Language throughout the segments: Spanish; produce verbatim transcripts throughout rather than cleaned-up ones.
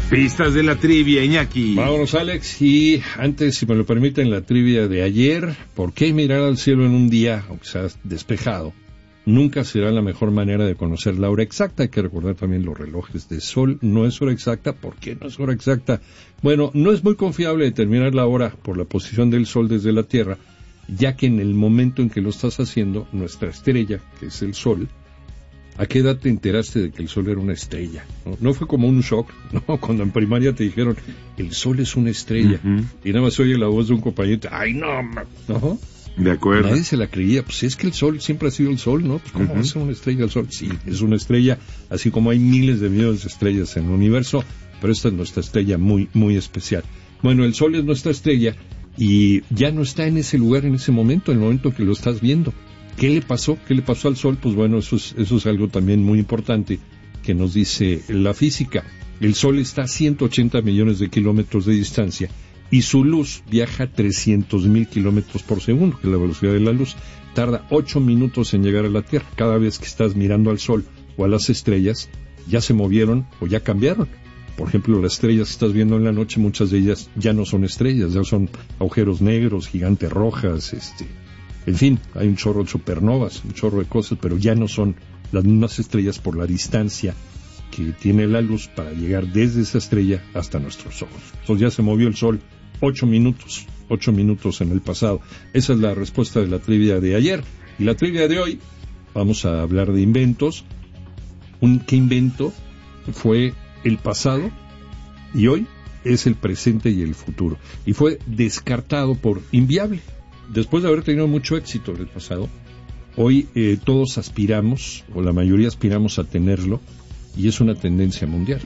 Pistas de la trivia, Iñaki. Vámonos, Alex, y antes, si me lo permiten, la trivia de ayer. ¿Por qué mirar al cielo en un día, aunque sea despejado, nunca será la mejor manera de conocer la hora exacta? Hay que recordar también los relojes de sol. No es hora exacta. ¿Por qué no es hora exacta? Bueno, no es muy confiable determinar la hora por la posición del sol desde la Tierra, ya que en el momento en que lo estás haciendo, nuestra estrella, que es el sol, ¿a qué edad te enteraste de que el sol era una estrella? No, no fue como un shock, ¿no? Cuando en primaria te dijeron, el sol es una estrella, uh-huh. y nada más oye la voz de un compañero, ¡ay, no! ¿No? De acuerdo. Nadie se la creía, pues es que el sol siempre ha sido el sol, ¿no? Pues, ¿cómo uh-huh. va a ser una estrella el sol? Sí, es una estrella, así como hay miles de millones de estrellas en el universo, pero esta es nuestra estrella muy, muy especial. Bueno, el sol es nuestra estrella y ya no está en ese lugar en ese momento, en el momento que lo estás viendo. ¿Qué le pasó? ¿Qué le pasó al Sol? Pues bueno, eso es, eso es algo también muy importante que nos dice la física. El Sol está a ciento ochenta millones de kilómetros de distancia y su luz viaja trescientos mil kilómetros por segundo, que es la velocidad de la luz. Tarda ocho minutos en llegar a la Tierra. Cada vez que estás mirando al Sol o a las estrellas, ya se movieron o ya cambiaron. Por ejemplo, las estrellas que estás viendo en la noche, muchas de ellas ya no son estrellas, ya son agujeros negros, gigantes rojas, este... En fin, hay un chorro de supernovas, un chorro de cosas, pero ya no son las mismas estrellas por la distancia que tiene la luz para llegar desde esa estrella hasta nuestros ojos. Entonces ya se movió el Sol ocho minutos, ocho minutos en el pasado. Esa es la respuesta de la trivia de ayer. Y la trivia de hoy, vamos a hablar de inventos. Un, ¿Qué invento fue el pasado y hoy es el presente y el futuro? Y fue descartado por inviable. Después de haber tenido mucho éxito en el pasado, hoy eh, todos aspiramos, o la mayoría aspiramos a tenerlo, y es una tendencia mundial,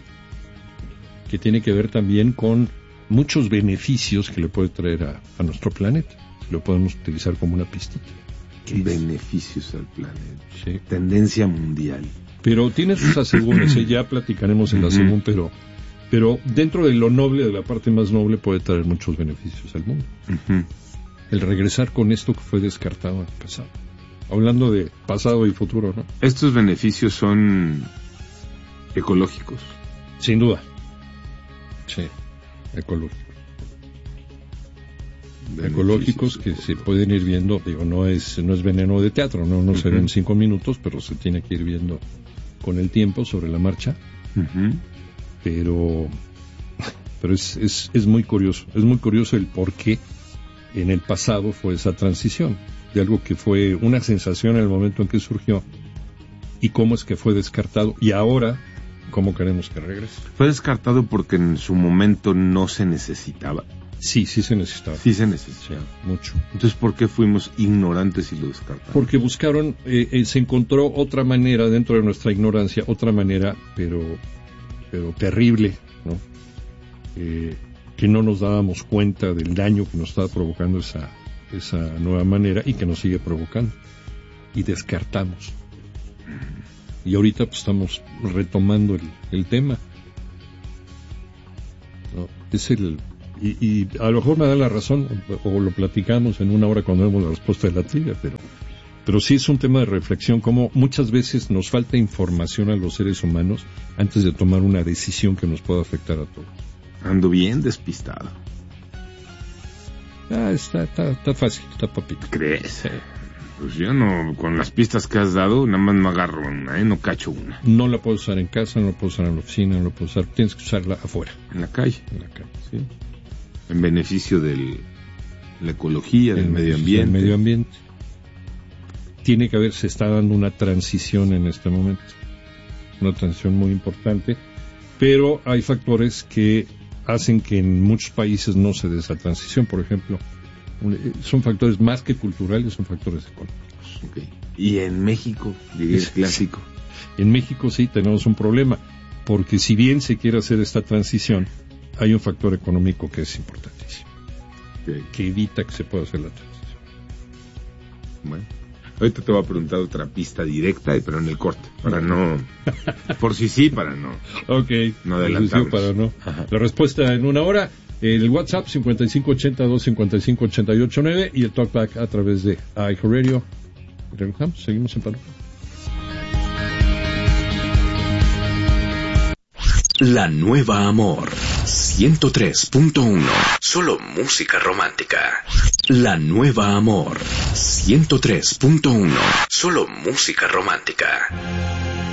que tiene que ver también con muchos beneficios que le puede traer a, a nuestro planeta. Lo podemos utilizar como una pistita. Beneficios al planeta. Sí. Tendencia mundial. Pero tiene sus asegúnes, ¿eh? Ya platicaremos en la uh-huh. segunda, pero, pero dentro de lo noble, de la parte más noble, puede traer muchos beneficios al mundo. Uh-huh. El regresar con esto que fue descartado en el pasado. Hablando de pasado y futuro, ¿no? Estos beneficios son ecológicos. Sin duda. Sí, ecológicos. Beneficios ecológicos que se pueden ir viendo, digo, no es no es veneno de teatro, no, no uh-huh. se ve en cinco minutos, pero se tiene que ir viendo con el tiempo, sobre la marcha. Uh-huh. Pero, pero es, es, es muy curioso, es muy curioso el por qué en el pasado fue esa transición, de algo que fue una sensación en el momento en que surgió, y cómo es que fue descartado, y ahora, cómo queremos que regrese. ¿Fue descartado porque en su momento no se necesitaba? Sí, sí se necesitaba. Sí se necesitaba. Sí, mucho. Entonces, ¿por qué fuimos ignorantes y lo descartamos? Porque buscaron, eh, eh, se encontró otra manera, dentro de nuestra ignorancia, otra manera, pero, pero terrible, ¿no? Eh, que no nos dábamos cuenta del daño que nos estaba provocando esa, esa nueva manera y que nos sigue provocando. Y descartamos. Y ahorita pues, estamos retomando el, el tema. ¿No? Es el, y, y a lo mejor me da la razón, o, o lo platicamos en una hora cuando vemos la respuesta de la trivia, pero, pero sí es un tema de reflexión, como muchas veces nos falta información a los seres humanos antes de tomar una decisión que nos pueda afectar a todos. Ando bien despistado. Ah, está, está, está fácil, está papito. ¿Crees? Sí. Pues yo no, con las pistas que has dado, nada más me agarro una, ¿eh? No cacho una. No la puedo usar en casa, no la puedo usar en la oficina, no la puedo usar, tienes que usarla afuera. En la calle. En la calle, sí. En beneficio de la ecología, del medio ambiente. Del medio ambiente. Tiene que haber, se está dando una transición en este momento. Una transición muy importante, pero hay factores que hacen que en muchos países no se dé esa transición. Por ejemplo, son factores más que culturales, son factores económicos. Okay. Y en México, diría el clásico. En México sí tenemos un problema, porque si bien se quiere hacer esta transición, hay un factor económico que es importantísimo, okay, que evita que se pueda hacer la transición. Bueno, ahorita te voy a preguntar otra pista directa, pero en el corte, para no... por si sí, para no... Ok, no adelantarnos. Sí, para no. Ajá. La respuesta en una hora, el WhatsApp cincuenta y cinco ochenta dos cincuenta y cinco ochenta y ocho nueve y el Talkback a través de iHeartRadio. Regresamos, seguimos en Panorama. La Nueva Amor, ciento tres punto uno. Solo música romántica. La Nueva Amor, ciento tres punto uno. Solo música romántica.